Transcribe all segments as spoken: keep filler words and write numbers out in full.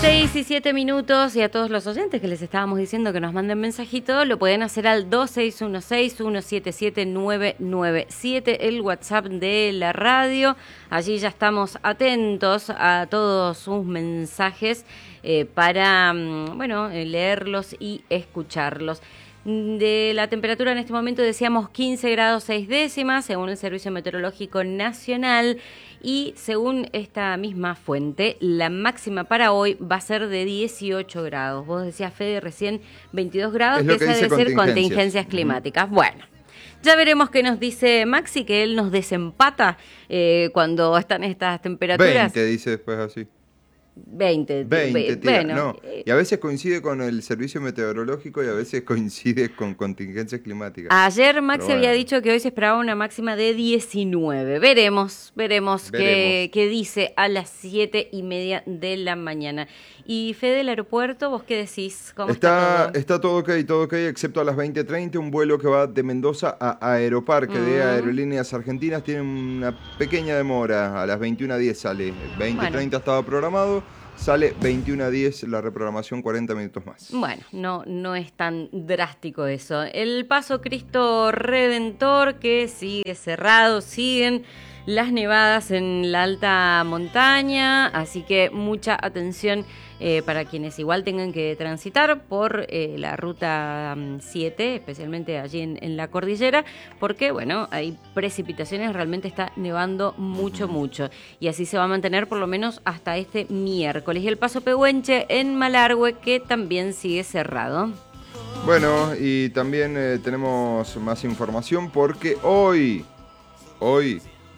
seis y siete minutos, y a todos los oyentes que les estábamos diciendo que nos manden mensajito, lo pueden hacer al dos seis uno seis, uno siete siete, nueve nueve siete, el WhatsApp de la radio. Allí ya estamos atentos a todos sus mensajes eh, para, bueno, leerlos y escucharlos. De la temperatura en este momento decíamos quince grados seis décimas según el Servicio Meteorológico Nacional, y según esta misma fuente la máxima para hoy va a ser de dieciocho grados. Vos decías, Fede, recién veintidós grados, es lo que que esa dice debe ser contingencias. contingencias climáticas. Uh-huh. Bueno, ya veremos qué nos dice Maxi, que él nos desempata eh, cuando están estas temperaturas. veinte dice después así. veinte. veinte, tira. Bueno, No. Y a veces coincide con el servicio meteorológico y a veces coincide con contingencias climáticas. Ayer Maxi bueno. había dicho que hoy se esperaba una máxima de diecinueve. Veremos, veremos, veremos. Qué, qué dice a las siete y media de la mañana. Y Fede, del aeropuerto, ¿vos qué decís? ¿Cómo está, está, todo? Está todo ok, todo ok, excepto a las veinte treinta, un vuelo que va de Mendoza a Aeroparque mm. de Aerolíneas Argentinas tiene una pequeña demora, a las veintiuna diez sale, veinte treinta bueno. estaba programado, sale veintiuna diez, la reprogramación cuarenta minutos más. Bueno, no, no es tan drástico eso. El Paso Cristo Redentor, que sigue cerrado, siguen las nevadas en la alta montaña, así que mucha atención eh, para quienes igual tengan que transitar por eh, la ruta siete, especialmente allí en, en la cordillera, porque bueno, hay precipitaciones, realmente está nevando mucho, mucho, y así se va a mantener por lo menos hasta este miércoles. Y el Paso Pehuenche en Malargüe, que también sigue cerrado. Bueno, y también eh, tenemos más información porque hoy, hoy,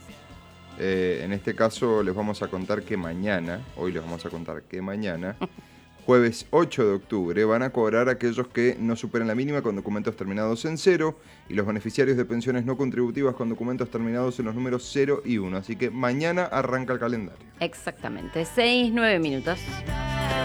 Eh, en este caso les vamos a contar que mañana, hoy les vamos a contar que mañana, jueves ocho de octubre, van a cobrar aquellos que no superen la mínima con documentos terminados en cero y los beneficiarios de pensiones no contributivas con documentos terminados en los números cero y uno. Así que mañana arranca el calendario. Exactamente, seis, nueve minutos.